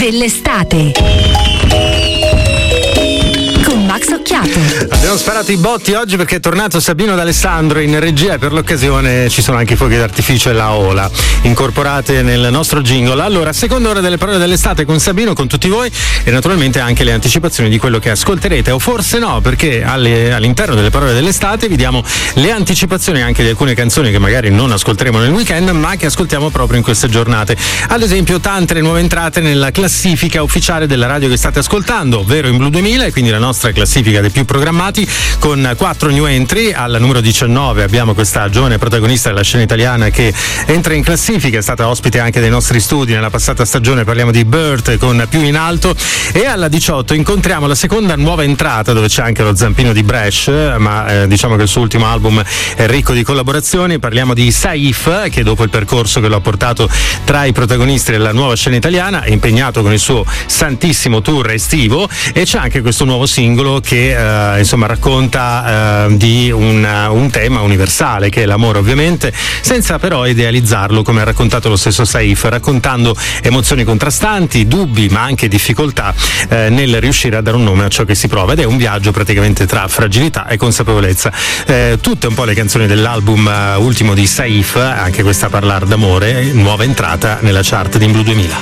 dell'estate con Max Occhiato. Abbiamo sparato i botti oggi perché è tornato Sabino D'Alessandro in regia e per l'occasione ci sono anche i fuochi d'artificio e la ola incorporate nel nostro jingle. Allora, seconda ora delle parole dell'estate con Sabino, con tutti voi, e naturalmente anche le anticipazioni di quello che ascolterete, o forse no, perché all'interno delle parole dell'estate vi diamo le anticipazioni anche di alcune canzoni che magari non ascolteremo nel weekend ma che ascoltiamo proprio in queste giornate. Ad esempio tante le nuove entrate nella classifica ufficiale della radio che state ascoltando, ovvero in Blu 2000, e quindi la nostra classifica dei più programmati, con 4 new entry. Al numero 19 abbiamo questa giovane protagonista della scena italiana che entra in classifica, è stata ospite anche dei nostri studi nella passata stagione, parliamo di Bert con Più in alto. E alla 18 incontriamo la seconda nuova entrata, dove c'è anche lo zampino di Bresh, ma diciamo che il suo ultimo album è ricco di collaborazioni. Parliamo di Saif, che dopo il percorso che lo ha portato tra i protagonisti della nuova scena italiana è impegnato con il suo santissimo tour estivo, e c'è anche questo nuovo singolo che insomma racconta di un tema universale che è l'amore, ovviamente, senza però idealizzarlo come ha raccontato lo stesso Saif, raccontando emozioni contrastanti, dubbi ma anche difficoltà nel riuscire a dare un nome a ciò che si prova, ed è un viaggio praticamente tra fragilità e consapevolezza. Tutte un po' le canzoni dell'album ultimo di Saif, anche questa a parlare d'amore, nuova entrata nella chart di Blu 2000.